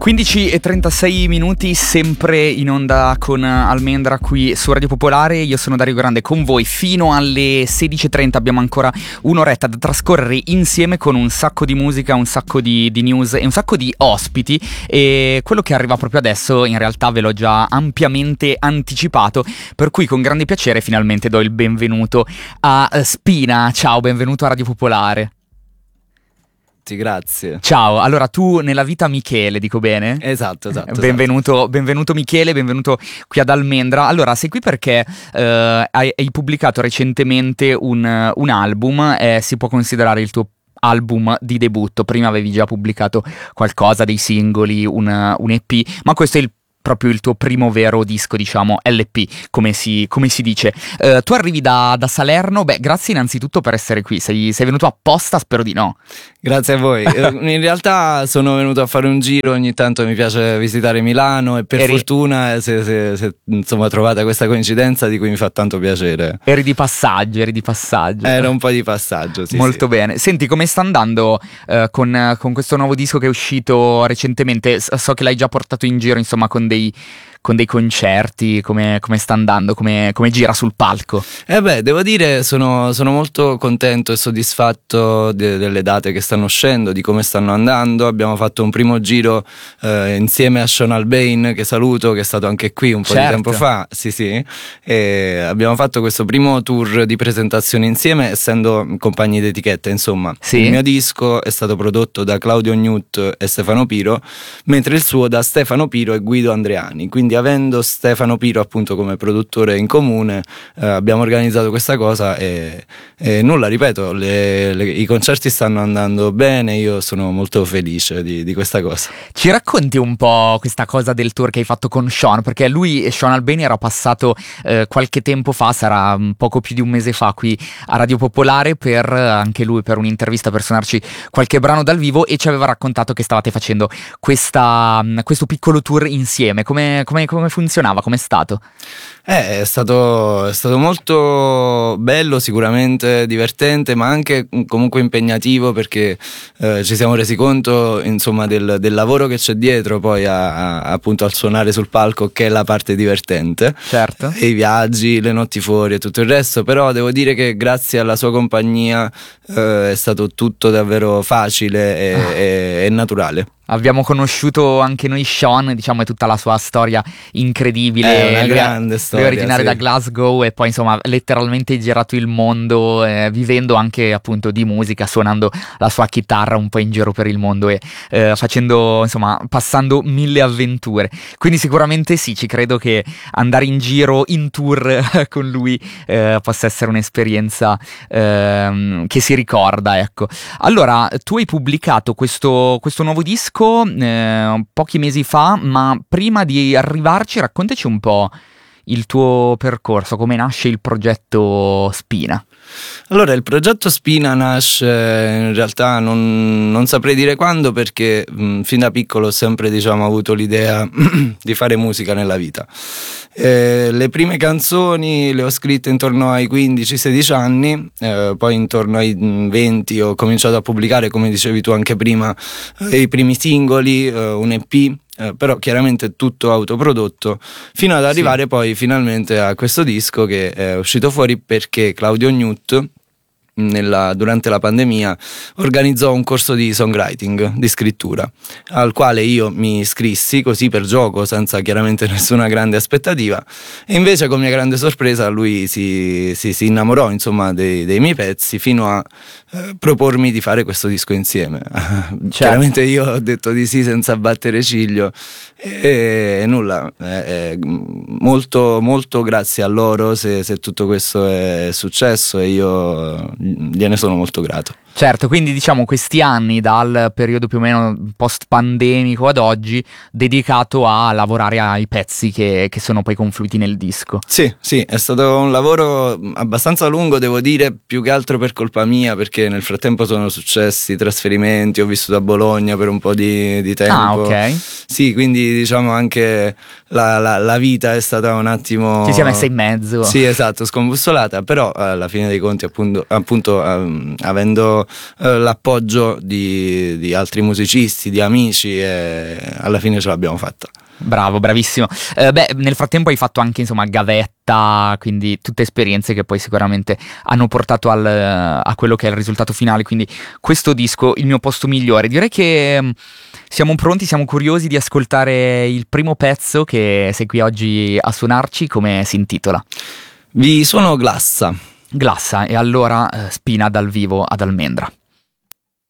15:36, sempre in onda con Almendra qui su Radio Popolare. Io sono Dario Grande con voi fino alle 16:30. Abbiamo ancora un'oretta da trascorrere insieme con un sacco di musica, un sacco di news e un sacco di ospiti. E quello che arriva proprio adesso in realtà ve l'ho già ampiamente anticipato, per cui con grande piacere finalmente do il benvenuto a Spina. Ciao, benvenuto a Radio Popolare. Grazie. Ciao, allora tu nella vita Michele, dico bene? Esatto. Benvenuto Michele, benvenuto qui ad Almendra. Allora, sei qui perché hai pubblicato recentemente un album, si può considerare il tuo album di debutto. Prima avevi già pubblicato qualcosa, dei singoli, un EP, ma questo è proprio il tuo primo vero disco, diciamo LP, come si dice. Tu arrivi da Salerno. Beh, grazie innanzitutto per essere qui. Sei venuto apposta? Spero di no. Grazie a voi. In realtà sono venuto a fare un giro, ogni tanto mi piace visitare Milano e per fortuna se insomma trovata questa coincidenza di cui mi fa tanto piacere. Eri di passaggio. Era un po' di passaggio, sì. Molto bene. Senti, come sta andando con questo nuovo disco che è uscito recentemente? So che l'hai già portato in giro, insomma, con dei concerti. Come sta andando? Come gira sul palco? Devo dire sono molto contento e soddisfatto delle date che stanno uscendo, di come stanno andando. Abbiamo fatto un primo giro insieme a Sean Albane, che saluto, che è stato anche qui un po' di tempo fa. Sì. E abbiamo fatto questo primo tour di presentazione insieme, essendo compagni d'etichetta, insomma. Sì. Il mio disco è stato prodotto da Claudio Gnut e Stefano Piro, mentre il suo da Stefano Piro e Guido Andreani. Quindi, avendo Stefano Piro appunto come produttore in comune, abbiamo organizzato questa cosa e nulla, ripeto, i concerti stanno andando bene. Io sono molto felice di questa cosa. Ci racconti un po' questa cosa del tour che hai fatto con Sean? Perché lui e Sean Albane era passato qualche tempo fa, sarà poco più di un mese fa, qui a Radio Popolare per anche lui per un'intervista, per suonarci qualche brano dal vivo, e ci aveva raccontato che stavate facendo questo piccolo tour insieme. Come funzionava? Com'è stato? È stato molto bello, sicuramente divertente, ma anche comunque impegnativo, perché ci siamo resi conto, insomma, del lavoro che c'è dietro poi appunto al suonare sul palco, che è la parte divertente. Certo. E i viaggi, le notti fuori e tutto il resto. Però devo dire che grazie alla sua compagnia è stato tutto davvero facile e naturale. Abbiamo conosciuto anche noi Sean, diciamo, è tutta la sua storia incredibile. È una grande storia. Lui è originario da Glasgow e poi insomma letteralmente girato il mondo, vivendo anche appunto di musica, suonando la sua chitarra un po' in giro per il mondo e facendo, insomma, passando mille avventure. Quindi sicuramente sì, ci credo che andare in giro in tour con lui possa essere un'esperienza che si ricorda, ecco. Allora, tu hai pubblicato questo nuovo disco pochi mesi fa, ma prima di arrivarci raccontaci un po' il tuo percorso, come nasce il progetto Spina. Allora, il progetto Spina nasce in realtà non saprei dire quando, perché fin da piccolo ho sempre, diciamo, avuto l'idea di fare musica nella vita. Le prime canzoni le ho scritte intorno ai 15-16 anni, poi intorno ai 20 ho cominciato a pubblicare, come dicevi tu anche prima, i primi singoli, un EP. Però chiaramente tutto autoprodotto, fino ad arrivare poi finalmente a questo disco che è uscito fuori perché Claudio Gnut durante la pandemia organizzò un corso di songwriting, di scrittura, al quale io mi iscrissi così per gioco, senza chiaramente nessuna grande aspettativa, e invece con mia grande sorpresa lui si innamorò, insomma, dei miei pezzi, fino a propormi di fare questo disco insieme. Chiaramente io ho detto di sì senza battere ciglio e nulla, molto molto grazie a loro se tutto questo è successo, e io gliene sono molto grato. Certo, quindi diciamo questi anni dal periodo più o meno post-pandemico ad oggi dedicato a lavorare ai pezzi che sono poi confluiti nel disco. Sì, è stato un lavoro abbastanza lungo, devo dire, più che altro per colpa mia, perché nel frattempo sono successi trasferimenti, ho vissuto a Bologna per un po' di tempo. Ah, ok. Sì, quindi diciamo anche la vita è stata un attimo... Ci si è messa in mezzo. Sì, esatto, scombussolata, però alla fine dei conti appunto avendo avuto l'appoggio di altri musicisti, di amici, e alla fine ce l'abbiamo fatta. Bravo, bravissimo. Nel frattempo hai fatto anche, insomma, gavetta, quindi tutte esperienze che poi sicuramente hanno portato a quello che è il risultato finale. Quindi questo disco, Il mio posto migliore. Direi che siamo pronti, siamo curiosi di ascoltare il primo pezzo che sei qui oggi a suonarci. Come si intitola? Vi suono Glassa. Glassa, e allora Spina dal vivo ad Almendra.